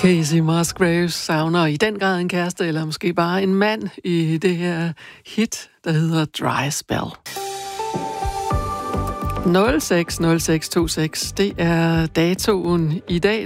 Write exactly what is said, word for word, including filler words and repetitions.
Casey Musgraves savner i den grad en kæreste, eller måske bare en mand i det her hit, der hedder Dry Spell. nul seks nul seks to seks, det er datoen i dag.